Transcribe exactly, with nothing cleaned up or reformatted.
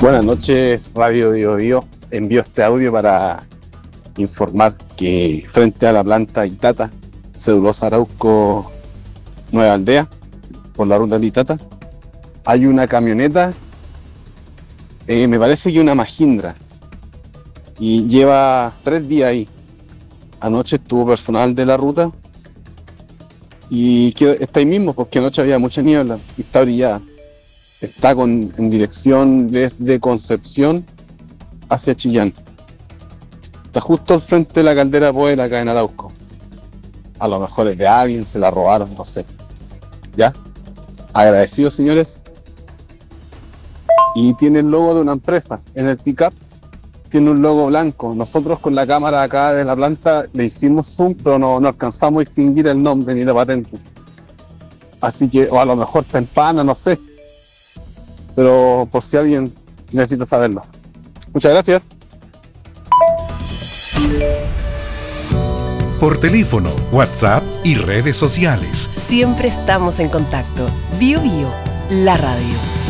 Buenas noches, Radio Bio Bio. Envío este audio para informar que frente a la planta Itata, Celulosa Arauco Nueva Aldea, por la ruta de Itata, hay una camioneta, eh, me parece que una Mahindra, y lleva tres días ahí. Anoche estuvo personal de la ruta y que está ahí mismo porque anoche había mucha niebla y está brillada. Está con, en dirección desde Concepción hacia Chillán. Está justo al frente de la caldera Poel acá en Arauco. A lo mejor es de alguien, se la robaron, no sé. ¿Ya? Agradecidos, señores. Y tiene el logo de una empresa. En el pick-up tiene un logo blanco. Nosotros con la cámara acá de la planta le hicimos zoom, pero no, no alcanzamos a distinguir el nombre ni la patente. Así que, o a lo mejor está en pana, no sé. Pero por si alguien necesita saberlo. Muchas gracias. Por teléfono, WhatsApp y redes sociales. Siempre estamos en contacto. Bio Bio, la radio.